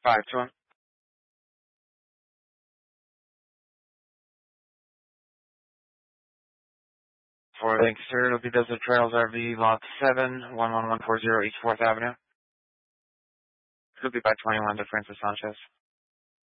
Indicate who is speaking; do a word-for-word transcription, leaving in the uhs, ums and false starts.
Speaker 1: five to him. For the exterior, it'll be Desert Trails R V, lot seven, one one one four zero East fourth Avenue. It'll be by twenty-one to Francis Sanchez.